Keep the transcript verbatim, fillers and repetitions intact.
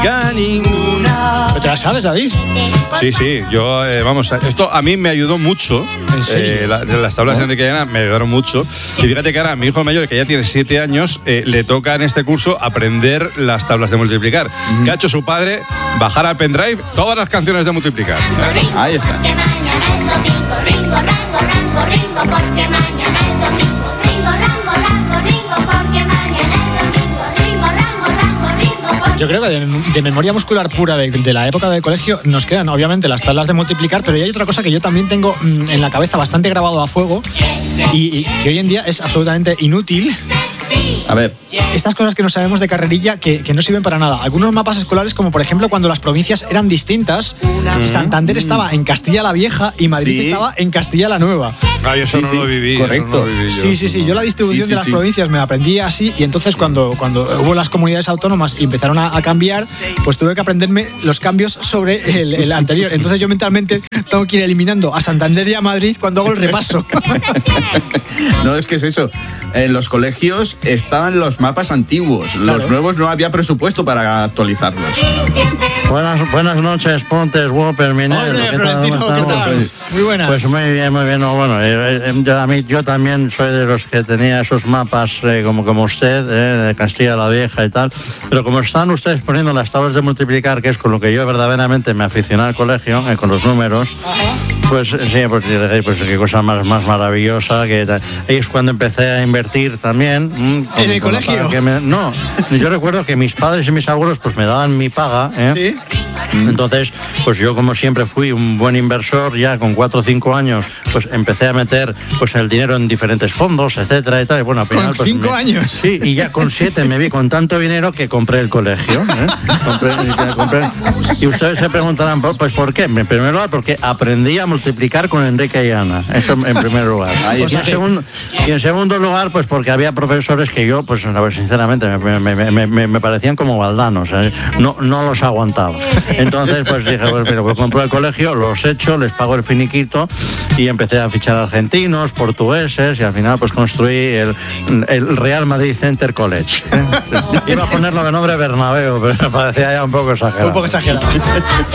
ninguna. ¿Te la sabes, David? Sí, sí, yo, eh, vamos, esto a mí me ayudó mucho. ¿En serio? Eh, la, las tablas de Enrique y Ana me ayudaron mucho. Y fíjate que ahora mi hijo mayor, que ya tiene siete años, eh, le toca en este curso aprender las tablas de multiplicar. Mm. ¿Qué ha hecho su padre? Bajar al pendrive todas las canciones de multiplicar. Ahí está. Porque mañana es domingo, ringo, rango, rango, ringo, porque mañana es domingo, ringo, rango, rango, ringo, porque mañana es domingo, ringo, rango, rango, ringo, porque... Yo creo que de, de memoria muscular pura de, de la época del colegio nos quedan obviamente las tablas de multiplicar, pero hay otra cosa que yo también tengo mmm, en la cabeza bastante grabado a fuego y, y que hoy en día es absolutamente inútil. A ver. Estas cosas que no sabemos de carrerilla que, que no sirven para nada. Algunos mapas escolares, como por ejemplo cuando las provincias eran distintas, mm. Santander estaba en Castilla la Vieja y Madrid sí. estaba en Castilla la Nueva. Ah, yo eso sí, no sí. lo viví. Correcto. No lo viví yo. Sí, sí, sí. Yo la distribución sí, sí, de las sí. provincias me la aprendí así y entonces cuando, cuando hubo las comunidades autónomas y empezaron a, a cambiar, pues tuve que aprenderme los cambios sobre el, el anterior. Entonces yo mentalmente tengo que ir eliminando a Santander y a Madrid cuando hago el repaso. No, es que es eso. En los colegios estaban los mapas antiguos. Claro. Los nuevos no había presupuesto para actualizarlos. Buenas, buenas noches, Pontes, Whopper, Minero. Oye, ¿Qué Florentino, tal? ¿qué tal? Pues, muy buenas. Pues muy bien, muy bien. No, bueno, eh, yo, a mí, yo también soy de los que tenía esos mapas eh, como, como usted, eh, de Castilla la Vieja y tal. Pero como están ustedes poniendo las tablas de multiplicar, que es con lo que yo verdaderamente me aficioné al colegio, eh, con los números, ajá. Pues sí, pues, pues qué cosa más, más maravillosa. Que ahí es cuando empecé a invertir también. Mmm, con, ¿En el colegio? Me, no, yo recuerdo que mis padres y mis abuelos pues me daban mi paga, ¿eh? Sí. Entonces, pues yo como siempre fui un buen inversor, ya con cuatro o cinco años, pues empecé a meter pues el dinero en diferentes fondos, etcétera y tal. Y bueno, al final, ¿Con pues, cinco me, años? Sí, y ya con siete me vi con tanto dinero que compré el colegio. ¿eh? Compré, compré, y ustedes se preguntarán, pues ¿por qué? En primer lugar, porque aprendí a multiplicar con Enrique y Ana. Eso en primer lugar. Y en, segundo, y en segundo lugar, pues porque había profesores que yo, pues a ver, sinceramente, me, me, me, me, me parecían como baldanos. ¿eh? No, no los aguantaba. Entonces, pues dije, pues mira, pues compro el colegio, los echo, les pago el finiquito y empecé a fichar argentinos, portugueses y al final pues construí el, el Real Madrid Center College. Iba a ponerlo de nombre Bernabéu, pero me parecía ya un poco exagerado. Un poco exagerado.